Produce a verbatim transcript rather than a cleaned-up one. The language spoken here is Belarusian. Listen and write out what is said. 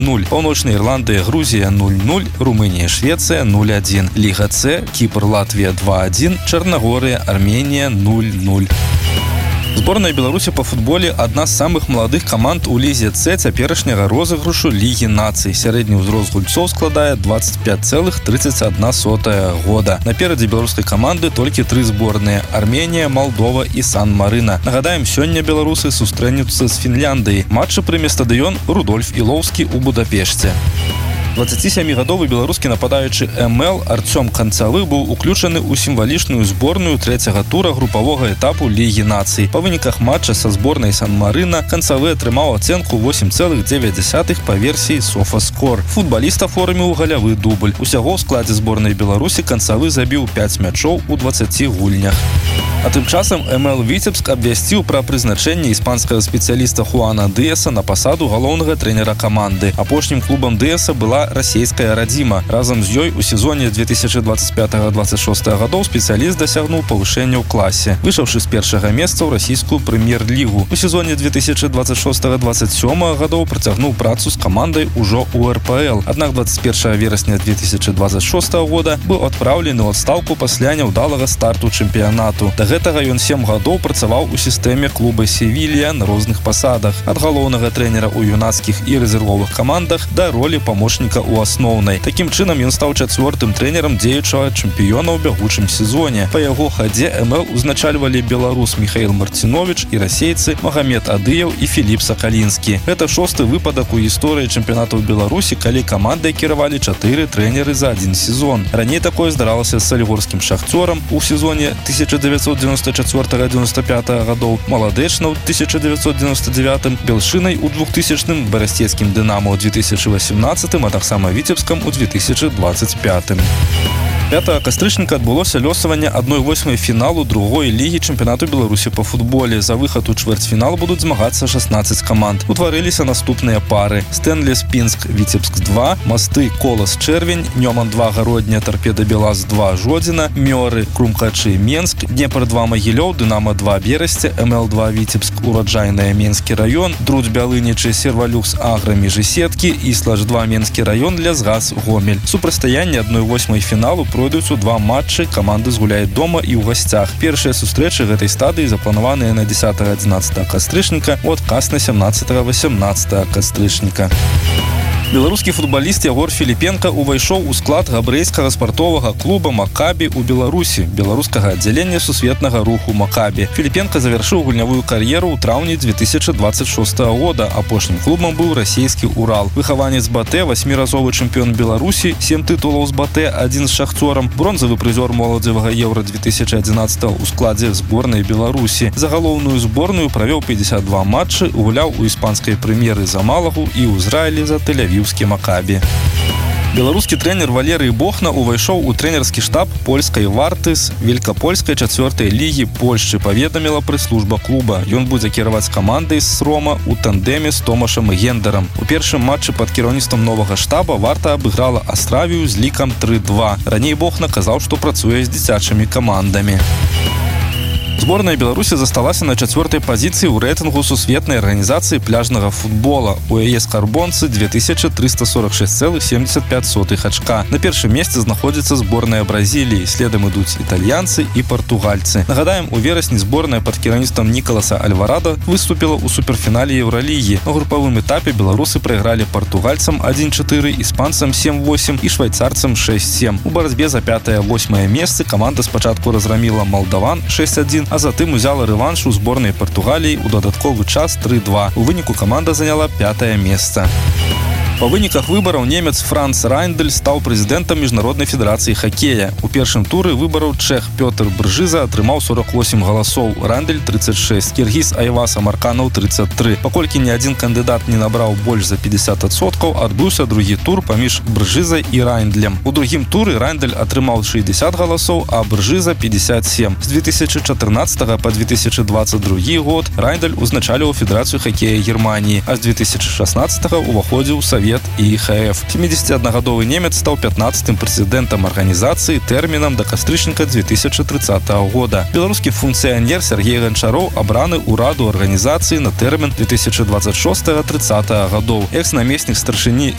нуль. Паўночная Ірландыя, Грузія нуль нуль, Румынія, Швецыя нуль адзін. Ліга С, Кіпр, Латвія два адзін, Чарнагорыя, Арменія нуль нуль. Зборная Беларусі па футболе – адна з самых маладых каманд у лізе С цяперашняга розыгрышу Лігі нацый. Сярэдні ўзрост гульцоў складае дваццаць пяць цэлых трыццаць адна сотая года. Наперадзе беларускай каманды толькі тры зборныя – Арменія, Малдова і Сан-Марына. Нагадаем, сёння беларусы сустрэнуцца з Фінляндыяй. Матчы прыме стадыён Рудольф Ілоўскі ў Будапешце. дваццацісямігадовы беларускі нападаючы эм эл Артём Канцавы быў уключаны ў сімвалічную зборную трэцяга тура групавога этапу Лігі нацый. Па выніках матча са зборнай Сан-Марына Канцавы атрымаў ацэнку восем цэлых дзевяць дзясятых па версіі Софаскор. Футбаліст аформіў галявы дубль. Усяго ў складзе зборнай Беларусі Канцавы забіў пяць мячоў у дваццаці гульнях. А тым часам эм эл Віцебск абвясціў пра прызначэнне іспанскага спецыяліста Хуана Дыяса на пасаду галоўнага трэнера каманды. Апошнім клубам Дыяса была расійская радзіма. Разам з ёй у сезоне две тысячи двадцать пятого — двадцать шестого гадоў спецыяліст дасягнуў павышэння ў класе, выйшаўшы з першага месца ў расійскую прэм'ер-лігу. У сезоне две тысячи двадцать шестого — двадцать сёмого гадоў працягнуў працу з камандай ужо ў эр пэ эл. Аднак двадцать первого верасня две тысячи двадцать шестого года быў адпраўлены ў адстаўку пасля няўдалага старту чэмпіянату. Да гэтага ён сем гадоў працаваў у сістэме клуба Севілья на розных пасадах, ад галоўнага трэнера ў юнацкіх і рэзервовых камандах да ролі памочніка у асноўнай. Такім чынам ён стаў чацвёртым трэнерам дзеючага чэмпіёна ў бягучым сезоне. Па яго хадзе эм эл узначальвалі беларус Міхаіл Марціновіч і расейцы Магамед Адыяў і Філіп Сакалінскі. Гэта шосты выпадак у гісторыі чэмпіянату ў Беларусі, калі камандай кіравалі чатыры трэнеры за адзін сезон. Раней такое здаралася з салігорскім Шахцёрам у сезоне тысяча дзевяцьсот дзевяносто четвёртого — девяносто пятого гадоў, Маладэчна ў тысяча дзевяцьсот девяносто девятым, Белшынай у двухтысячным, Барасцецкім Дынамо ў две тысячи восемнадцатым, а таксама Віцебскам у две тысячи двадцать пятым. пятага кастрычніка адбылося лёсаванне адной восьмай фіналу другой лігі чэмпіянату Беларусі па футболе. За выхад у чвэрцьфінал будуць змагацца шаснаццаць каманд. Утварыліся наступныя пары: Стэнлес Пінск Віцебск два, Масты Колас Чэрвень, Нёман два Гародня Тарпеда Белаз два Жодзіна, Мёры Крумкачы Менск, Днепр два Магілёў, Дынамо два Берасце, эм эл два Віцебск Ураджайная Менскі раён, Друдь Бялынічы Сервалюкс Агра Межысеткі, Іслаж два Менскі раён, Лясгас Гомель. Супрацьстаянне адной восьмай фіналу пройдуць у два матчы, каманды згуляюць дома і ў гасцях. Першыя сустрэчы гэтай стадыі запланаваныя на дзесятага — адзінаццатага кастрычніка, у адказ на сямнаццатага — васямнаццатага кастрычніка. Беларускі футбаліст Ягор Філіпенка увайшоў у склад габрэйскага спартовага клуба «Макабі» у Беларусі, беларускага аддзялення сусветнага руху «Макабі». Філіпенка завяршыў гульнявую кар'еру ў траўні две тысячи двадцать шестого года. Апошнім клубам быў расійскі «Урал». Выхаванец БАТЭ, васьміразовы чэмпіён Беларусі, сем тытулаў з БАТЭ, адзін з Шахцёрам, бронзавы прызёр моладзевага еўра две тысячи одиннадцатого ў складзе зборнай Беларусі. За галоўную зборную правёў пятьдесят два матчы, гуляў у іспанскай прэм'еры за Малагу і ў Ізраілі за Тель-Авів «Макабі». Беларускі трэнер Валерый Бохна увайшоў у трэнерскі штаб польскай «Вартыс» Велькапольскай чацвёртай лігі Польшчы, паведаміла прэс-служба клуба. Ён будзе кіраваць камандай з Рома у тандэме з Томашам Гендарам. У першым матчы пад кіраўніцтвам новага штаба «Варта» абыграла Астравію з лікам тры два. Раней Бохна казаў, што працуе з дзіцячымі камандамі. Зборная Беларусі засталася на чацвёртай пазіцыі ў рэйтынгу сусветнай арганізацыі пляжнага футбола. У яе скарбонцы две тысячи триста сорок шесть целых семьдесят пять сотых ачка. На першым месцы знаходзіцца зборная Бразіліі, следам ідуць італьянцы і партугальцы. Нагадаем, у верасні зборная пад кіраўніцтвам Нікаласа Альварадо выступіла ў суперфінале Еўралігі. На групавым этапе беларусы прайгралі партугальцам адзін чатыры, іспанцам сем восемь і швайцарцам шесть семь. У барацьбе за пятае — восьмае месцы каманда спачатку разграміла Малдаван шесть адзін, а затым узяла рэванш у зборнай Партугаліі ў дадатковы час тры два. У выніку каманда заняла пятае месца. Па выніках выбараў немец Франц Райндель стаў прэзідэнтам міжнароднай федэрацыі хакея. У першым туры выбараў чэх Пётр Бржыза атрымаў сорок восемь галасоў, Райндель тридцать шесть, кіргіз Айвас Амарканаў тридцать три. Паколькі ні адзін кандыдат не набраў больш за пятьдесят адсоткаў, адбыўся другі тур паміж Бржызай і Райндлем. У другім туры Райндель атрымаў шестьдесят галасоў, а Бржыза пятьдесят семь. З две тысячи чатырнаццатага па две тысячи двадцать другі год Райндель узначаліў федэрацыю хакея Германіі, а з две тысячи шаснаццатага ўваходзіў у Савет Савет і ХФ. семидесятиодногодовый немец стал пятнадцатым президентом организации термином до кастрычника две тысячи тридцатого года. Белорусский функционер Сергей Гончаров обраны у раду организации на термин две тысячи двадцать шестого — тридцатого годов. Экс-наместник старшини